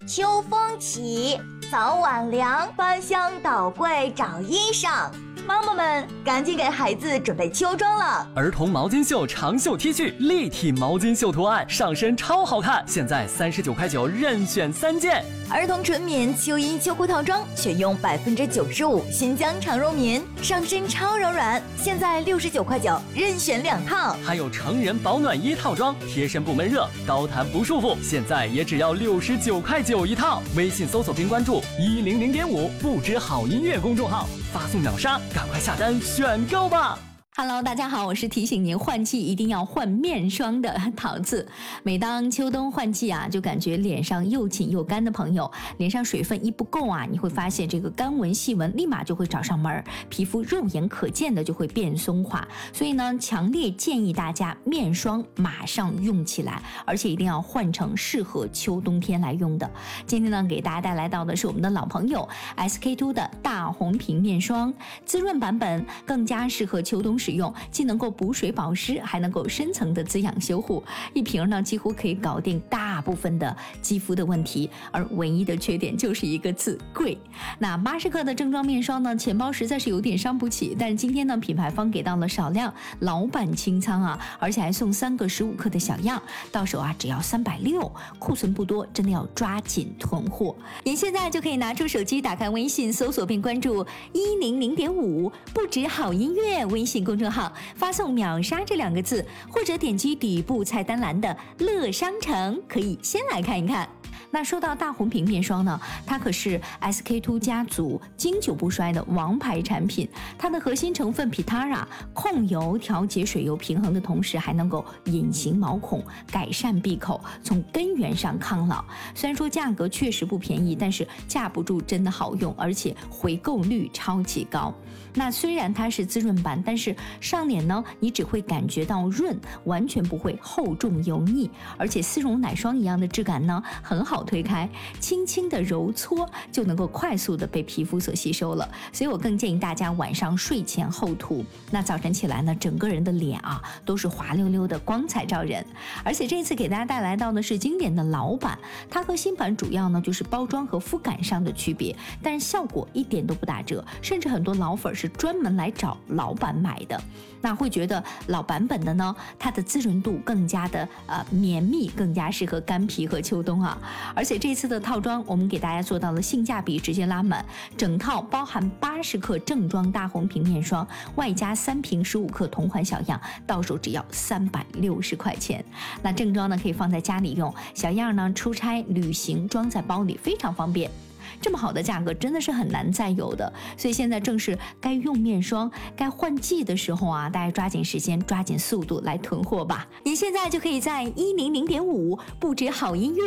秋风起，早晚凉，翻箱倒柜找衣裳。妈妈们，赶紧给孩子准备秋装了。 儿童毛巾袖长袖 T 恤，立体毛巾袖图案，上身超好看，现在39.9块，任选3件。 儿童纯棉秋衣秋裤套装，选用95%新疆长绒棉，上身超柔软，现在69.9块，任选2套。 还有成人保暖衣套装，贴身不闷热，高弹不束缚，现在也只要69.9块一套。微信搜索并关注100.5不止好音乐公众号，发送秒杀，赶快下单选购吧。 Hello， 大家好，我是提醒您换季一定要换面霜的桃子。每当秋冬换季啊，就感觉脸上又紧又干的朋友，脸上水分一不够啊，你会发现这个干纹细纹立马就会找上门，皮肤肉眼可见的就会变松垮。所以呢，强烈建议大家面霜马上用起来，而且一定要换成适合秋冬天来用的。今天呢，给大家带来到的是我们的老朋友 SK-II 的大红瓶面霜，滋润版本，更加适合秋冬使用，既能够补水保湿，还能够深层的滋养修护。一瓶呢，几乎可以搞定大部分的肌肤的问题，而唯一的缺点就是一个字，贵。那80克的正装面霜呢，钱包实在是有点伤不起，但是今天呢，品牌方给到了少量老版清仓啊，而且还送3个15克的小样，到手啊只要360，库存不多，真的要抓紧囤货。您现在就可以拿出手机，打开微信，搜索并关注100.5不止好音乐微信公众号，发送秒杀这2个字，或者点击底部菜单栏的乐商城，可以先来看一看。那说到大红瓶面霜呢，它可是 SK-II 家族经久不衰的王牌产品。它的核心成分 Pitara 控油调节水油平衡的同时，还能够隐形毛孔，改善闭口，从根源上抗老。虽然说价格确实不便宜，但是架不住真的好用，而且回购率超级高。那虽然它是滋润版，但是上脸呢，你只会感觉到润，完全不会厚重油腻，而且丝绒奶霜一样的质感呢，很好推开，轻轻的揉搓就能够快速的被皮肤所吸收了。所以我更建议大家晚上睡前后涂，那早晨起来呢，整个人的脸啊都是滑溜溜的，光彩照人。而且这次给大家带来到的是经典的老版，它和新版主要呢就是包装和肤感上的区别，但是效果一点都不打折，甚至很多老粉是专门来找老版买的。那会觉得老版本的呢，它的滋润度更加的绵密，更加适合干皮和秋冬啊。而且这次的套装我们给大家做到了性价比直接拉满，整套包含80克正装大红瓶面霜，外加3瓶15克同款小样，到手只要360块钱。那正装呢可以放在家里用，小样呢出差旅行装在包里非常方便。这么好的价格真的是很难再有的，所以现在正是该用面霜该换季的时候啊，大家抓紧时间抓紧速度来囤货吧。您现在就可以在100.5不止好音乐